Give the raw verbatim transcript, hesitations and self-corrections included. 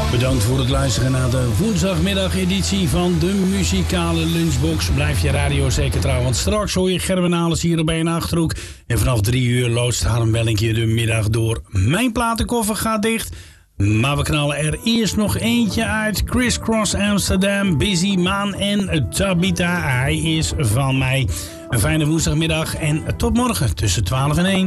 Bedankt voor het luisteren naar de woensdagmiddageditie van de muzikale lunchbox. Blijf je radio zeker trouw, want straks hoor je Gerben Alers hier bij een Achterhoek. En vanaf drie uur loodst Harm Wellinkje de middag door. Mijn platenkoffer gaat dicht, maar we knallen er eerst nog eentje uit. Criss Cross Amsterdam, Busy Maan en Tabita. Hij is van mij. Een fijne woensdagmiddag en tot morgen tussen twaalf en één.